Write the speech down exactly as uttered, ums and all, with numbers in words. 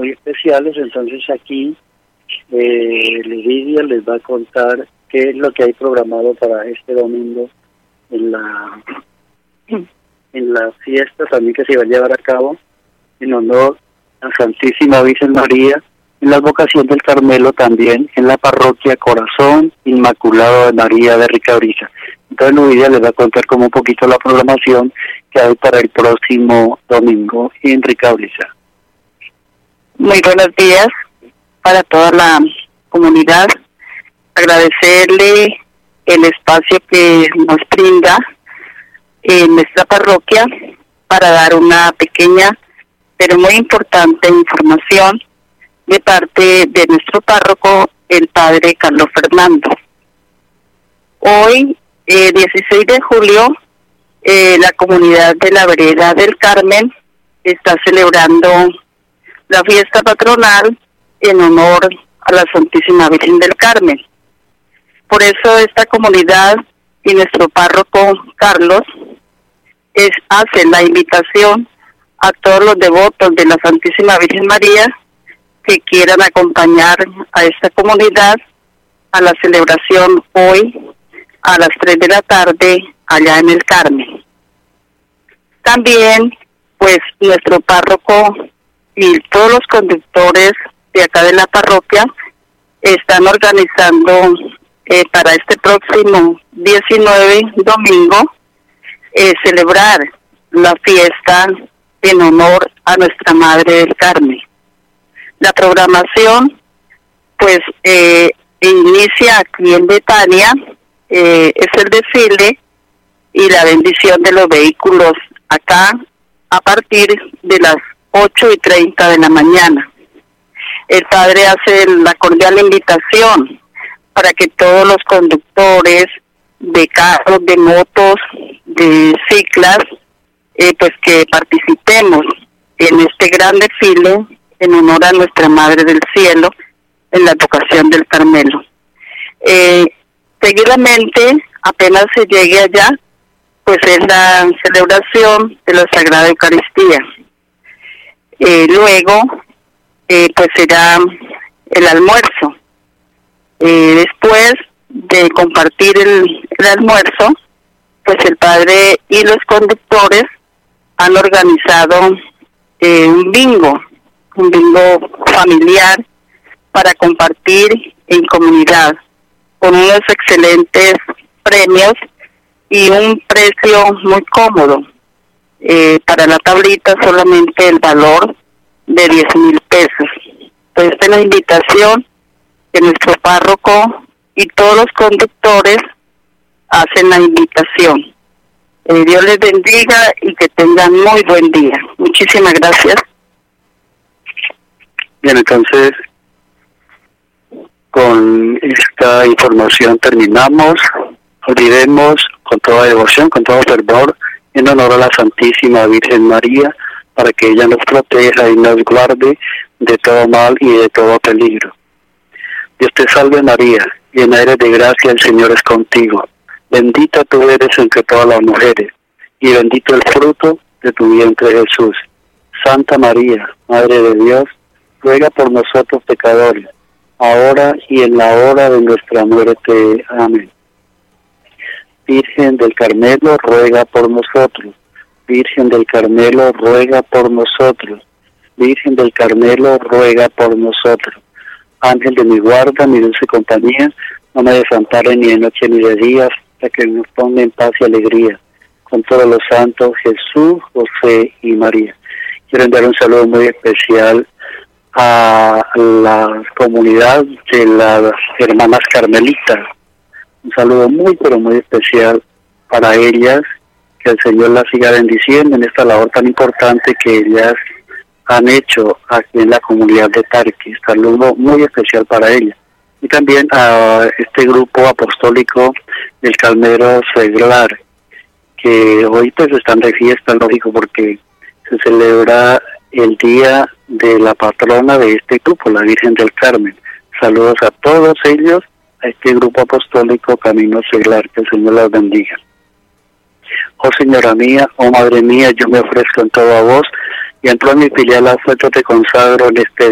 muy especiales. Entonces aquí eh, Lidia les va a contar qué es lo que hay programado para este domingo en la en la fiesta también que se va a llevar a cabo en honor a Santísima Virgen María, en la advocación del Carmelo, también en la parroquia Corazón Inmaculado de María de Ricabrisa. Entonces Lidia les va a contar como un poquito la programación que hay para el próximo domingo en Ricabrisa. Muy buenos días para toda la comunidad. Agradecerle el espacio que nos brinda en nuestra parroquia para dar una pequeña pero muy importante información de parte de nuestro párroco, el padre Carlos Fernando. Hoy, eh, dieciséis de julio, eh, la comunidad de la Vereda del Carmen está celebrando la fiesta patronal en honor a la Santísima Virgen del Carmen. Por eso esta comunidad y nuestro párroco Carlos es, hace la invitación a todos los devotos de la Santísima Virgen María que quieran acompañar a esta comunidad a la celebración hoy a las tres de la tarde allá en el Carmen. También, pues, nuestro párroco y todos los conductores de acá de la parroquia están organizando eh, para este próximo diecinueve, domingo, eh, celebrar la fiesta en honor a nuestra Madre del Carmen. La programación, pues, eh, inicia aquí en Betania, eh, es el desfile y la bendición de los vehículos acá a partir de las ocho y treinta de la mañana. El padre hace la cordial invitación para que todos los conductores de carros, de motos, de ciclas, eh, pues que participemos en este gran desfile en honor a nuestra Madre del Cielo en la advocación del Carmelo. Eh, seguidamente, apenas se llegue allá, pues es la celebración de la Sagrada Eucaristía. Eh, luego, eh, pues será el almuerzo. Eh, después de compartir el, el almuerzo, pues el padre y los conductores han organizado eh, un bingo, un bingo familiar para compartir en comunidad, con unos excelentes premios y un precio muy cómodo. Eh, para la tablita solamente el valor de diez mil pesos. Entonces, esta es la invitación que nuestro párroco y todos los conductores hacen la invitación. Eh, Dios les bendiga y que tengan muy buen día. Muchísimas gracias. Bien, entonces, con esta información terminamos. Olvidemos con toda devoción, con todo fervor, en honor a la Santísima Virgen María, para que ella nos proteja y nos guarde de todo mal y de todo peligro. Dios te salve María, llena eres de gracia, el Señor es contigo. Bendita tú eres entre todas las mujeres, y bendito el fruto de tu vientre Jesús. Santa María, Madre de Dios, ruega por nosotros pecadores, ahora y en la hora de nuestra muerte. Amén. Virgen del Carmelo, ruega por nosotros. Virgen del Carmelo, ruega por nosotros. Virgen del Carmelo, ruega por nosotros. Ángel de mi guarda, mi dulce compañía, no me desampare ni de noche ni de día, hasta que nos ponga en paz y alegría. Con todos los santos, Jesús, José y María. Quiero enviar un saludo muy especial a la comunidad de las hermanas carmelitas. Un saludo muy, pero muy especial para ellas, que el Señor las siga bendiciendo en esta labor tan importante que ellas han hecho aquí en la comunidad de Tarqui. Saludo muy especial para ellas. Y también a este grupo apostólico del Carmelo Seglar, que hoy pues están de fiesta, lógico, porque se celebra el día de la patrona de este grupo, la Virgen del Carmen. Saludos a todos ellos, a este grupo apostólico Camino Seglar, que el Señor las bendiga. Oh Señora mía, oh Madre mía, yo me ofrezco en todo a vos, y en toda mi filial hasta yo te consagro en este